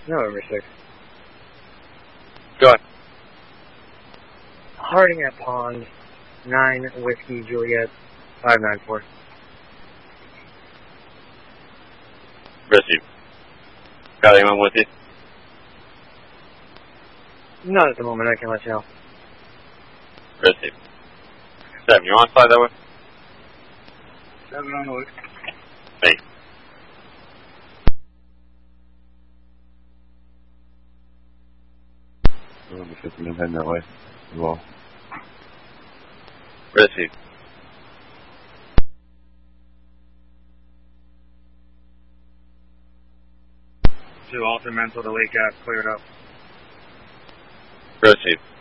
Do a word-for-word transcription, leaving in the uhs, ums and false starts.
November sixth. Go ahead. Harding at Pond, nine Whiskey Juliet, five nine four. Receive. Got anyone with you? Not at the moment, I can let you know. Receive. Seven, you on side that way? Seven on the way. Eight. November fifteen, I'm heading that way as well. Receive. Two Alton Mental to Lake Ave, cleared up. Receive.